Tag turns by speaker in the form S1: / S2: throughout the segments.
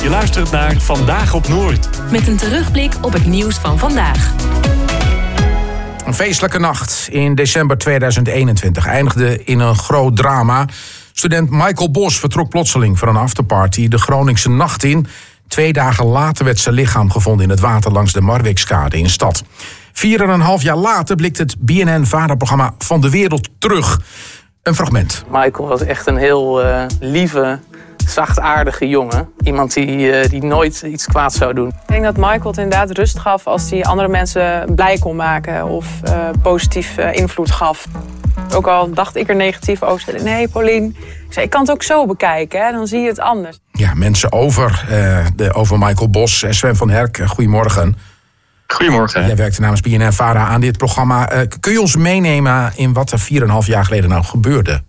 S1: Je luistert naar Vandaag op Noord.
S2: Met een terugblik op het nieuws van vandaag.
S3: Een feestelijke nacht in december 2021 eindigde in een groot drama. Student Michael Bos vertrok plotseling voor een afterparty de Groningse nacht in. 2 dagen later werd zijn lichaam gevonden in het water langs de Marwickskade in stad. 4,5 jaar later blikt het BNN-VARA-programma Van de Wereld terug. Een fragment.
S4: Michael was echt een heel lieve, zachtaardige jongen. Iemand die nooit iets kwaads zou doen.
S5: Ik denk dat Michael het inderdaad rust gaf als hij andere mensen blij kon maken of positief invloed gaf. Ook al dacht ik er negatief over. Zei, nee, Paulien, ik kan het ook zo bekijken, hè? Dan zie je het anders.
S3: Ja, mensen over Michael Bos. Sven van Herk, goedemorgen.
S6: Goedemorgen.
S3: Jij werkte namens BNN-VARA aan dit programma. Kun je ons meenemen in wat er 4,5 jaar geleden nou gebeurde?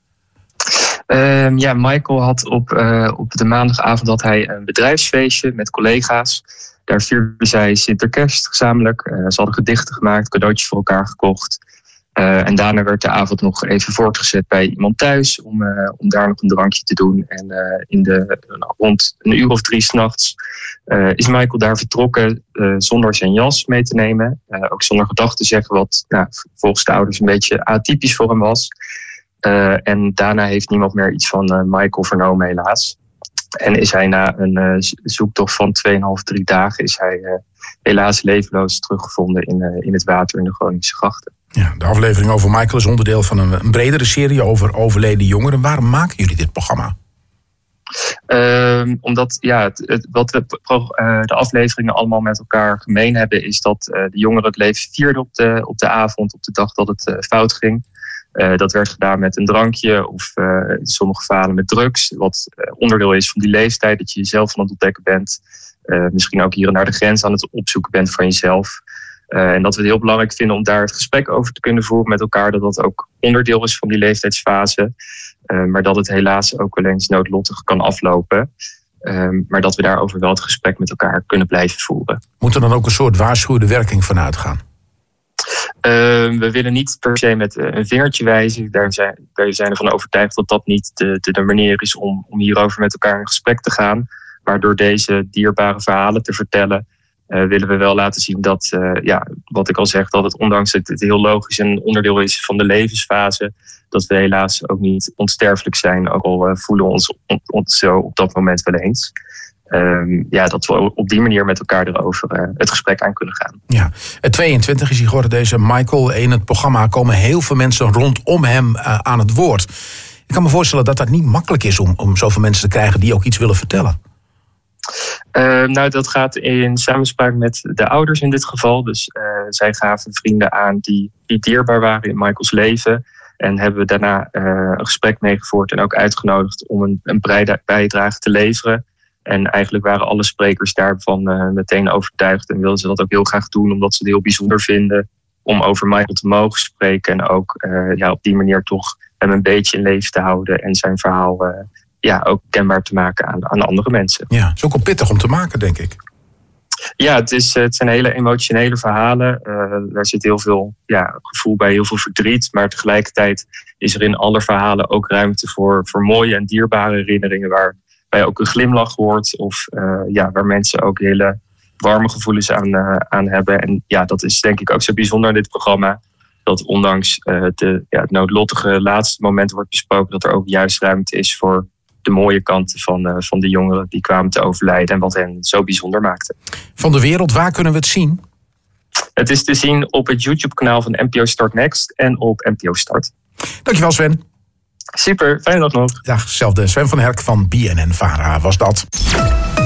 S6: Michael had op de maandagavond had hij een bedrijfsfeestje met collega's. Daar vierden zij Sinterkerst gezamenlijk. Ze hadden gedichten gemaakt, cadeautjes voor elkaar gekocht. En daarna werd de avond nog even voortgezet bij iemand thuis om daar nog een drankje te doen. En rond 1 uur of 3 's nachts is Michael daar vertrokken zonder zijn jas mee te nemen. Ook zonder gedag te zeggen wat volgens de ouders een beetje atypisch voor hem was. En daarna heeft niemand meer iets van Michael vernomen, helaas. En is hij na een zoektocht van 2,5, 3 dagen... is hij helaas levenloos teruggevonden in het water in de Groningse grachten.
S3: Ja, de aflevering over Michael is onderdeel van een bredere serie over overleden jongeren. Waarom maken jullie dit programma?
S6: Omdat wat de afleveringen allemaal met elkaar gemeen hebben... is dat de jongeren het leven vierden op de avond, op de dag dat het fout ging. Dat werd gedaan met een drankje of in sommige gevallen met drugs. Wat onderdeel is van die leeftijd, dat je jezelf aan het ontdekken bent. Misschien ook hier en daar de grens aan het opzoeken bent van jezelf. En dat we het heel belangrijk vinden om daar het gesprek over te kunnen voeren met elkaar. Dat dat ook onderdeel is van die leeftijdsfase. Maar dat het helaas ook wel eens noodlottig kan aflopen. Maar dat we daarover wel het gesprek met elkaar kunnen blijven voeren.
S3: Moet er dan ook een soort waarschuwende werking van uitgaan?
S6: We willen niet per se met een vingertje wijzen. Daar zijn ervan overtuigd dat dat niet de manier is om hierover met elkaar in gesprek te gaan. Maar door deze dierbare verhalen te vertellen... willen we wel laten zien dat, wat ik al zeg... dat het ondanks het heel logisch een onderdeel is van de levensfase... dat we helaas ook niet onsterfelijk zijn. Ook al voelen we ons zo op dat moment wel eens... dat we op die manier met elkaar erover het gesprek aan kunnen gaan.
S3: Ja, 22 is hij geworden, deze Michael. In het programma komen heel veel mensen rondom hem aan het woord. Ik kan me voorstellen dat dat niet makkelijk is om zoveel mensen te krijgen die ook iets willen vertellen.
S6: Dat gaat in samenspraak met de ouders in dit geval. Dus zij gaven vrienden aan die dierbaar waren in Michael's leven. En hebben we daarna een gesprek meegevoerd en ook uitgenodigd om een bijdrage te leveren. En eigenlijk waren alle sprekers daarvan meteen overtuigd. En wilden ze dat ook heel graag doen, omdat ze het heel bijzonder vinden om over Michael te mogen spreken. En ook op die manier toch hem een beetje in leven te houden en zijn verhaal ook kenbaar te maken aan andere mensen.
S3: Ja, het is ook al pittig om te maken, denk ik.
S6: Ja, het zijn hele emotionele verhalen. Daar zit heel veel gevoel bij, heel veel verdriet. Maar tegelijkertijd is er in alle verhalen ook ruimte voor mooie en dierbare herinneringen... waarbij ook een glimlach hoort of waar mensen ook hele warme gevoelens aan hebben. En dat is denk ik ook zo bijzonder in dit programma... dat ondanks het noodlottige laatste moment wordt besproken... dat er ook juist ruimte is voor de mooie kanten van de jongeren die kwamen te overlijden... en wat hen zo bijzonder maakte.
S3: Van de Wereld, waar kunnen we het zien?
S6: Het is te zien op het YouTube-kanaal van NPO Start Next en op NPO Start.
S3: Dankjewel, Sven.
S6: Super, fijne dag nog.
S3: Ja, zelfde Sven van Herk van BNN-VARA was dat.